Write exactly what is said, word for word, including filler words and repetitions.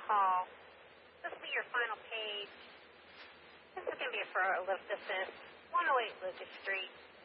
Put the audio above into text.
Hall. This will be your final page. This is going to be for a lift assist, one oh eight Lucas Street.